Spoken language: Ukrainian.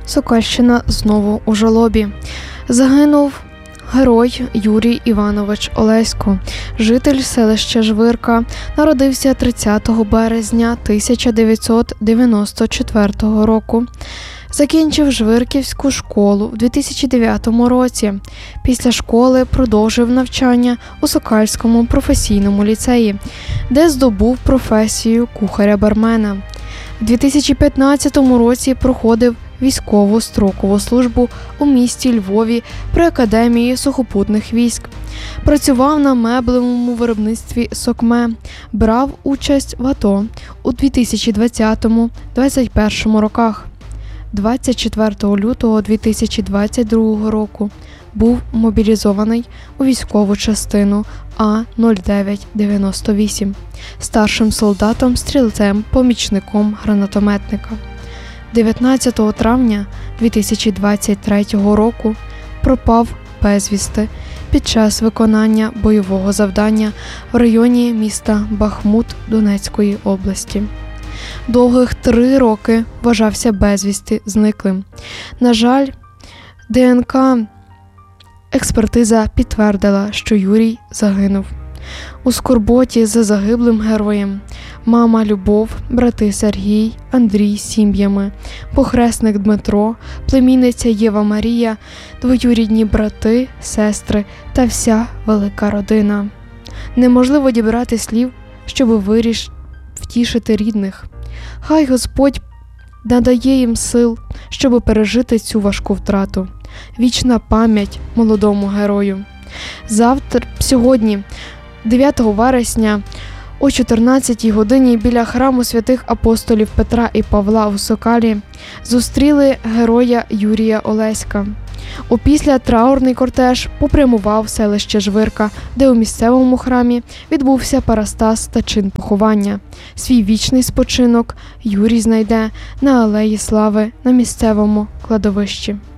Сокальщина знову у жалобі. Загинув герой Юрій Іванович Олесько, житель селища Жвирка. Народився 30 березня 1994 року. Закінчив Жвирківську школу в 2009 році. Після школи продовжив навчання у Сокальському професійному ліцеї, де здобув професію кухаря-бармена. У 2015 році проходив військову строкову службу у місті Львові при Академії сухопутних військ. Працював на меблевому виробництві «Сокме», брав участь в АТО у 2020-2021 роках. 24 лютого 2022 року був мобілізований у військову частину А-0998, старшим солдатом-стрільцем, помічником гранатометника. 19 травня 2023 року пропав безвісти під час виконання бойового завдання в районі міста Бахмут Донецької області. Довгих 3 роки вважався безвісти зниклим. На жаль, ДНК-експертиза підтвердила, що Юрій загинув. У скорботі за загиблим героєм мама Любов, брати Сергій, Андрій з сім'ями, похресник Дмитро, племінниця Єва Марія, двоюрідні брати, сестри та вся велика родина. Неможливо дібрати слів, щоб втішити рідних. Хай Господь надає їм сил, щоб пережити цю важку втрату. Вічна пам'ять молодому герою. Сьогодні, 9 вересня, о 14-й годині біля храму святих апостолів Петра і Павла у Сокалі зустріли героя Юрія Олеська. Опісля траурний кортеж попрямував в селище Жвирка, де у місцевому храмі відбувся парастас та чин поховання. Свій вічний спочинок Юрій знайде на Алеї Слави на місцевому кладовищі.